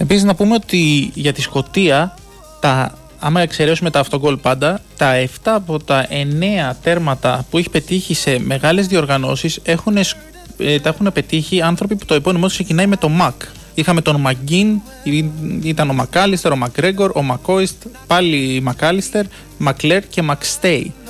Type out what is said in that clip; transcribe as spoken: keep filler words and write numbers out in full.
Επίσης να πούμε ότι για τη Σκωτία, τα, άμα εξαιρέσουμε τα αυτογκόλ πάντα, τα επτά από τα εννέα τέρματα που έχει πετύχει σε μεγάλες διοργανώσεις έχουν, ε, τα έχουν πετύχει άνθρωποι που το επώνυμό τους ξεκινάει με το Μακ. Είχαμε τον Μαγκίν, ήταν ο Μακάλιστερ, ο Μακρέγκορ, ο Μακόιστ, πάλι Μακάλιστερ, Μακλέρ και Μακστέι.